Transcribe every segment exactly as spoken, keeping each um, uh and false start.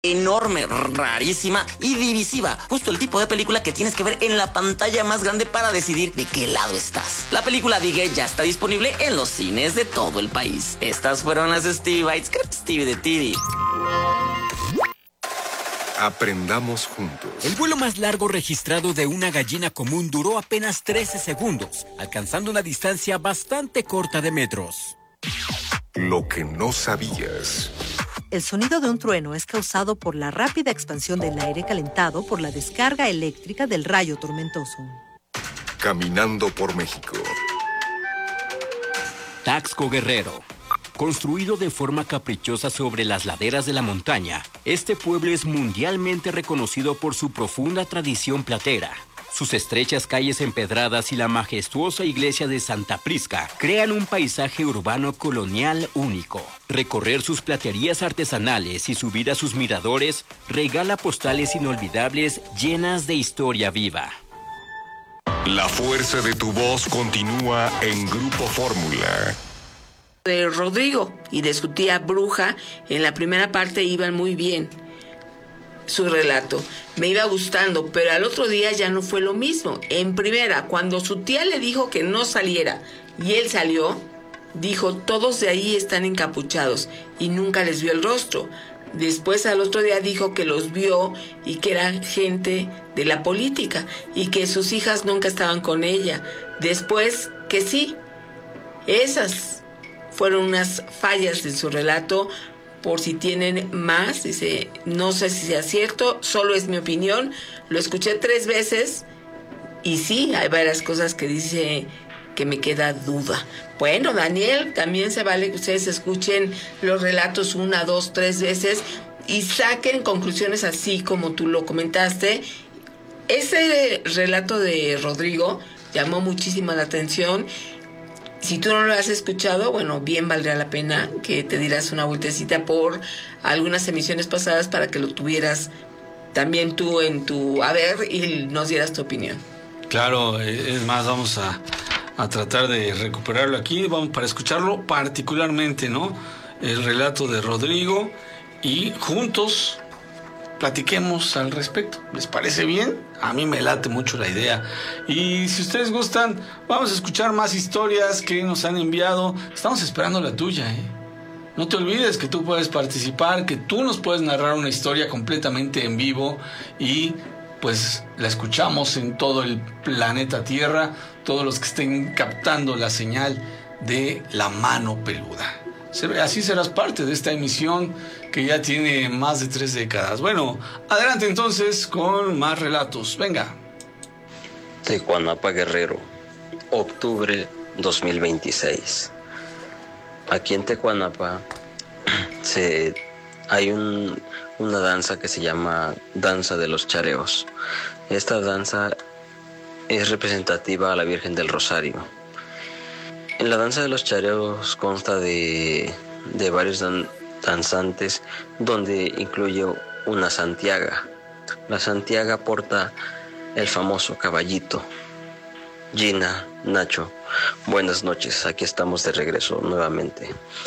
enorme, rarísima y divisiva. Justo el tipo de película que tienes que ver en la pantalla más grande para decidir de qué lado estás. La película Digue ya está disponible en los cines de todo el país. Estas fueron las Stevie Bites, Stevie de T V. Aprendamos juntos. El vuelo más largo registrado de una gallina común duró apenas trece segundos, alcanzando una distancia bastante corta de metros. Lo que no sabías. El sonido de un trueno es causado por la rápida expansión del aire calentado por la descarga eléctrica del rayo tormentoso. Caminando por México. Taxco Guerrero. Construido de forma caprichosa sobre las laderas de la montaña, este pueblo es mundialmente reconocido por su profunda tradición platera. Sus estrechas calles empedradas y la majestuosa iglesia de Santa Prisca crean un paisaje urbano colonial único. Recorrer sus platerías artesanales y subir a sus miradores regala postales inolvidables llenas de historia viva. La fuerza de tu voz continúa en Grupo Fórmula. De Rodrigo y de su tía Bruja, en la primera parte iban muy bien. Su relato me iba gustando, pero al otro día ya no fue lo mismo. En primera, cuando su tía le dijo que no saliera y él salió, dijo: todos de ahí están encapuchados, y nunca les vio el rostro. Después, al otro día, dijo que los vio y que eran gente de la política y que sus hijas nunca estaban con ella. Después, que sí. Esas fueron unas fallas de su relato. Por si tienen más, dice: no sé si sea cierto, solo es mi opinión. Lo escuché tres veces y sí, hay varias cosas que dice que me queda duda. Bueno, Daniel, también se vale que ustedes escuchen los relatos una, dos, tres veces y saquen conclusiones así como tú lo comentaste. Ese relato de Rodrigo llamó muchísimo la atención. Si tú no lo has escuchado, bueno, bien valdría la pena que te dieras una vueltecita por algunas emisiones pasadas para que lo tuvieras también tú en tu haber y nos dieras tu opinión. Claro, es más, vamos a, a tratar de recuperarlo aquí, vamos para escucharlo particularmente, ¿no? El relato de Rodrigo y juntos platiquemos al respecto. ¿Les parece bien? A mí me late mucho la idea. Y si ustedes gustan, vamos a escuchar más historias que nos han enviado. Estamos esperando la tuya, ¿eh? No te olvides que tú puedes participar, que tú nos puedes narrar una historia completamente en vivo y pues la escuchamos en todo el planeta Tierra, todos los que estén captando la señal de La Mano Peluda. Así serás parte de esta emisión que ya tiene más de tres décadas. Bueno, adelante entonces con más relatos. Venga. Tecuanapa, Guerrero, octubre dos mil veintiséis. Aquí en Tecuanapa se, hay un, una danza que se llama Danza de los Chareos. Esta danza es representativa a la Virgen del Rosario. En la danza de los chareos consta de, de varios dan, danzantes, donde incluye una santiaga. La santiaga porta el famoso caballito. Gina, Nacho, buenas noches, aquí estamos de regreso nuevamente.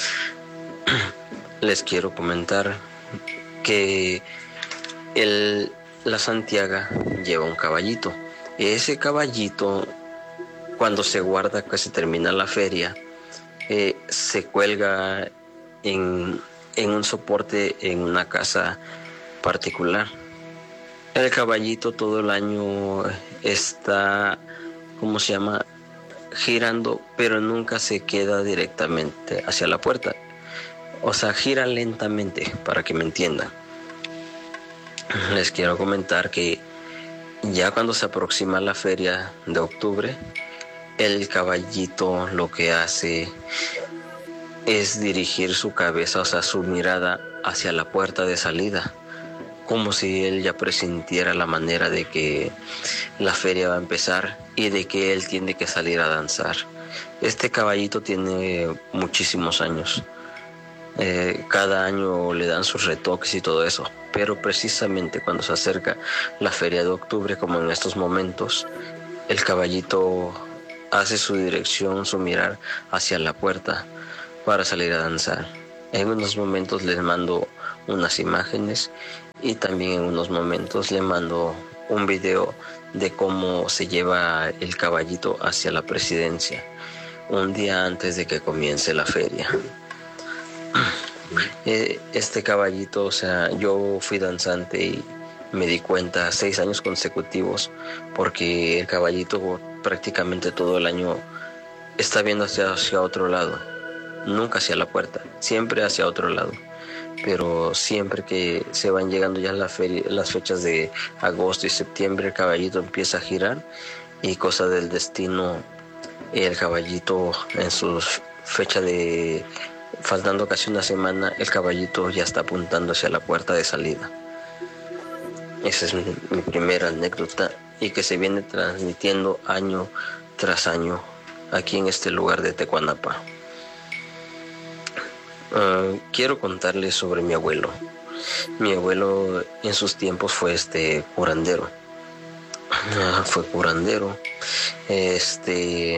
Les quiero comentar que el, la santiaga lleva un caballito. Ese caballito, cuando se guarda, que se termina la feria, eh, se cuelga en, en un soporte en una casa particular. El caballito todo el año está, ¿cómo se llama?, girando, pero nunca se queda directamente hacia la puerta. O sea, gira lentamente, para que me entiendan. Les quiero comentar que ya cuando se aproxima la feria de octubre, el caballito lo que hace es dirigir su cabeza, o sea, su mirada hacia la puerta de salida, como si él ya presintiera la manera de que la feria va a empezar y de que él tiene que salir a danzar. Este caballito tiene muchísimos años. Eh, cada año le dan sus retoques y todo eso, pero precisamente cuando se acerca la feria de octubre, como en estos momentos, el caballito hace su dirección, su mirar hacia la puerta para salir a danzar. En unos momentos les mando unas imágenes y también en unos momentos le mando un video de cómo se lleva el caballito hacia la presidencia un día antes de que comience la feria. Este caballito, o sea, yo fui danzante y me di cuenta seis años consecutivos, porque el caballito prácticamente todo el año está viendo hacia, hacia otro lado, nunca hacia la puerta, siempre hacia otro lado. Pero siempre que se van llegando ya la feria, las fechas de agosto y septiembre, el caballito empieza a girar, y cosa del destino, el caballito en su fecha de, faltando casi una semana, el caballito ya está apuntando hacia la puerta de salida. Esa es mi, mi primera anécdota, y que se viene transmitiendo año tras año aquí en este lugar de Tecuanapa. Uh, quiero contarles sobre mi abuelo. Mi abuelo en sus tiempos fue este curandero. Uh, fue curandero. Este,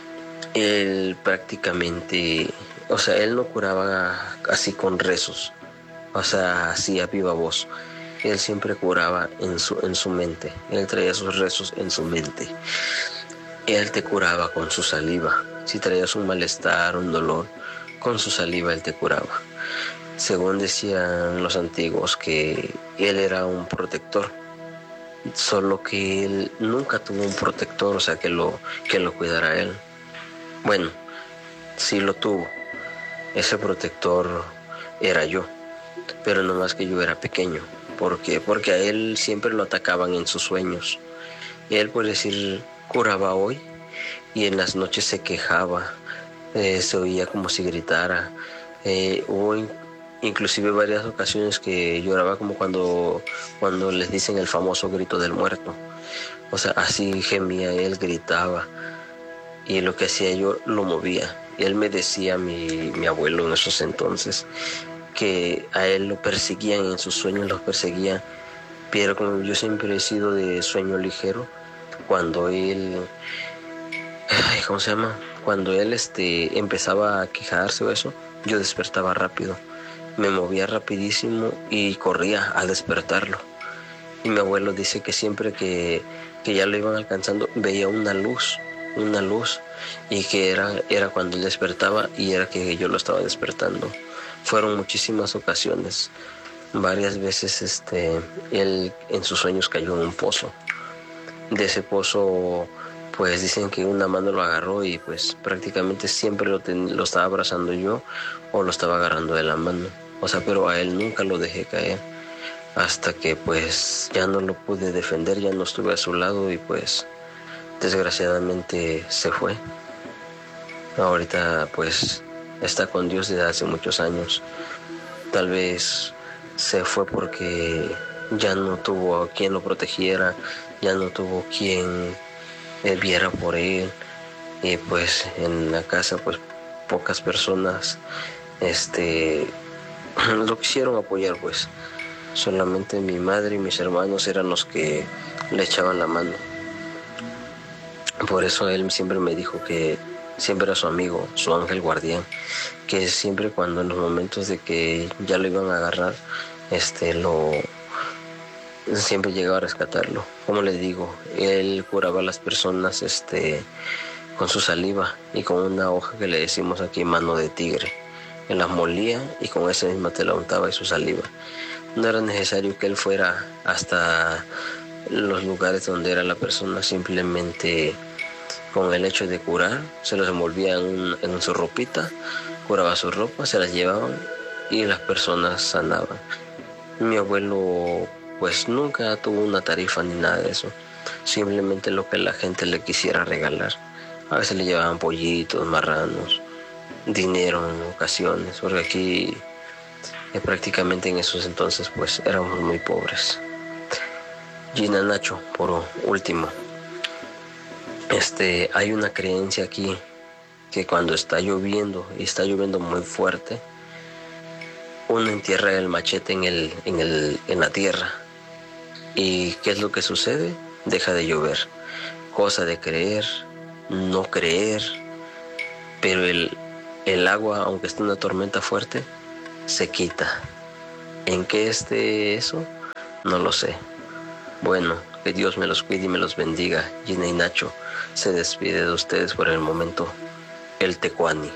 él prácticamente, o sea, él no curaba así con rezos, o sea, así a viva voz. Él siempre curaba en su, en su mente. Él traía sus rezos en su mente. Él te curaba con su saliva. Si traías un malestar, un dolor, con su saliva él te curaba. Según decían los antiguos, que él era un protector, solo que él nunca tuvo un protector, o sea, que lo, que lo cuidara a él. Bueno, sí lo tuvo. Ese protector era yo, pero no más que yo era pequeño. ¿Por qué? Porque a él siempre lo atacaban en sus sueños. Él, por decir, curaba hoy, y en las noches se quejaba. Eh, se oía como si gritara. Eh, hubo in, inclusive varias ocasiones que lloraba, como cuando, cuando les dicen el famoso grito del muerto. O sea, así gemía él, gritaba. Y lo que hacía yo lo movía. Y él me decía, mi, mi abuelo en esos entonces, que a él lo perseguían en sus sueños, los perseguían. Pero como yo siempre he sido de sueño ligero, cuando él... ¿Cómo se llama? Cuando él este, empezaba a quejarse o eso, yo despertaba rápido. Me movía rapidísimo y corría a despertarlo. Y mi abuelo dice que siempre que, que ya lo iban alcanzando, veía una luz, una luz, y que era, era cuando él despertaba, y era que yo lo estaba despertando. Fueron muchísimas ocasiones. Varias veces este, él en sus sueños cayó en un pozo. De ese pozo, pues dicen que una mano lo agarró, y pues prácticamente siempre lo, ten, lo estaba abrazando yo, o lo estaba agarrando de la mano. O sea, pero a él nunca lo dejé caer, hasta que pues ya no lo pude defender, ya no estuve a su lado, y pues desgraciadamente se fue. Ahorita pues está con Dios desde hace muchos años. Tal vez se fue porque ya no tuvo quien lo protegiera, ya no tuvo quien eh, viera por él, y pues en la casa pues pocas personas este lo quisieron apoyar, pues solamente mi madre y mis hermanos eran los que le echaban la mano. Por eso él siempre me dijo que siempre era su amigo, su ángel guardián, que siempre cuando en los momentos de que ya lo iban a agarrar, este lo siempre llegaba a rescatarlo. Como les digo, él curaba a las personas este con su saliva y con una hoja que le decimos aquí mano de tigre. Él las molía y con esa misma te la untaba y su saliva. No era necesario que él fuera hasta los lugares donde era la persona, simplemente con el hecho de curar, se los envolvía en, en su ropita, curaba su ropa, se las llevaban y las personas sanaban. Mi abuelo pues nunca tuvo una tarifa ni nada de eso, simplemente lo que la gente le quisiera regalar. A veces le llevaban pollitos, marranos, dinero en ocasiones, porque aquí eh, prácticamente en esos entonces pues éramos muy pobres. Gina Nacho, por último, este, hay una creencia aquí que cuando está lloviendo y está lloviendo muy fuerte, uno entierra el machete en, el, en, el, en la tierra. ¿Y qué es lo que sucede? Deja de llover. Cosa de creer, no creer, pero el, el agua, aunque esté una tormenta fuerte, se quita. ¿En qué esté eso? No lo sé. Bueno, que Dios me los cuide y me los bendiga. Gina y Nacho se despide de ustedes por el momento. El Tecuani.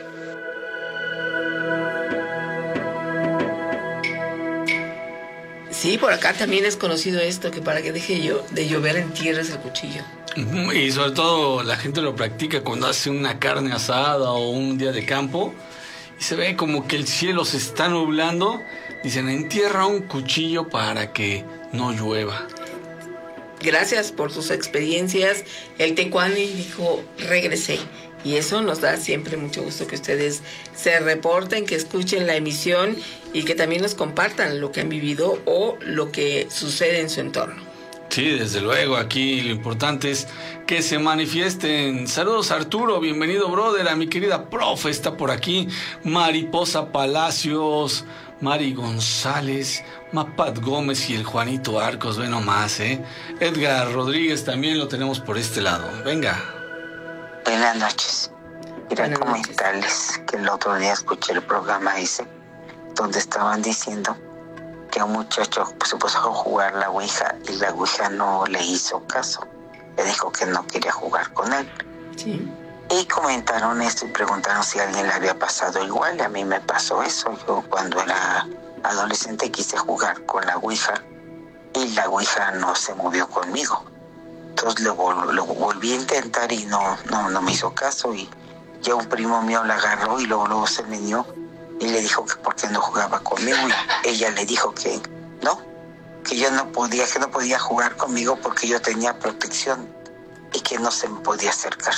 Sí, por acá también es conocido esto, que para que deje yo de llover entierres el cuchillo. Y sobre todo la gente lo practica cuando hace una carne asada o un día de campo y se ve como que el cielo se está nublando. Dicen, entierra un cuchillo para que no llueva. Gracias por sus experiencias. El Tecuani dijo, regresé. Y eso nos da siempre mucho gusto que ustedes se reporten, que escuchen la emisión y que también nos compartan lo que han vivido o lo que sucede en su entorno. Sí, desde luego, aquí lo importante es que se manifiesten. Saludos, Arturo, bienvenido, brother, a mi querida profe, está por aquí, Mariposa Palacios, Mari González, Mapat Gómez y el Juanito Arcos, ve nomás, ¿eh? Edgar Rodríguez también lo tenemos por este lado, venga. Buenas noches. Quería Buenas comentarles noches. que el otro día escuché el programa ese donde estaban diciendo que un muchacho se puso a jugar la ouija y la ouija no le hizo caso. Le dijo que no quería jugar con él. Sí. Y comentaron esto y preguntaron si a alguien le había pasado igual. Y a mí me pasó eso. Yo cuando era adolescente quise jugar con la ouija y la ouija no se movió conmigo. Entonces lo, vol- lo volví a intentar y no, no, no me hizo caso. Y ya un primo mío la agarró y luego, luego se me dio y le dijo que por qué no jugaba conmigo. Y ella le dijo que no, que yo no podía, que no podía jugar conmigo porque yo tenía protección y que no se me podía acercar.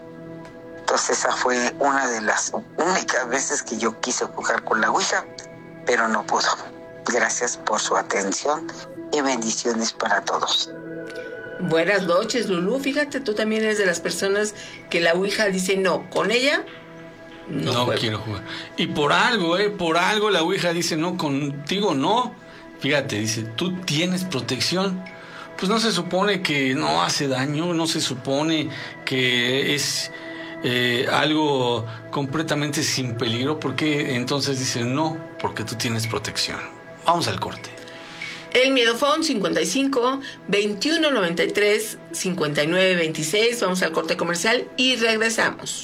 Entonces esa fue una de las únicas veces que yo quise jugar con la ouija, pero no pudo. Gracias por su atención y bendiciones para todos. Buenas noches, Lulú. Fíjate, tú también eres de las personas que la ouija dice no. Con ella, no, No juego. quiero jugar. Y por algo, ¿eh? Por algo la ouija dice no, contigo no. Fíjate, dice, tú tienes protección. Pues no se supone que no hace daño, no se supone que es eh, algo completamente sin peligro. ¿Por qué entonces dice no? Porque tú tienes protección. Vamos al corte. El Miedofón cincuenta y cinco, veintiuno noventa y tres, cincuenta y nueve veintiséis. Vamos al corte comercial y regresamos.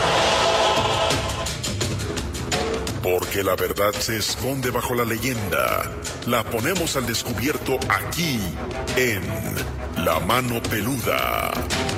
Porque la verdad se esconde bajo la leyenda. La ponemos al descubierto aquí en La Mano Peluda.